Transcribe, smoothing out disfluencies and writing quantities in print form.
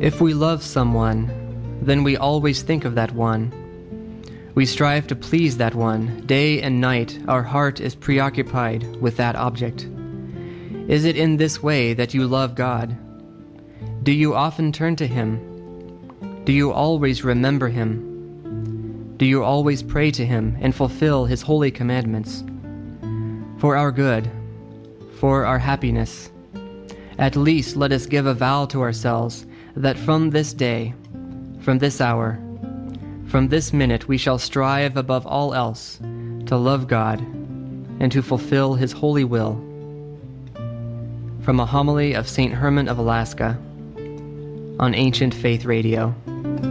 If we love someone, then we always think of that one. We strive to please that one. Day and night, our heart is preoccupied with that object. Is it in this way that you love God? Do you often turn to Him? Do you always remember Him? Do you always pray to Him and fulfill His holy commandments? For our good, for our happiness, at least let us give a vow to ourselves that from this day, from this hour, from this minute we shall strive above all else to love God and to fulfill His holy will. From a homily of St. Herman of Alaska on Ancient Faith Radio.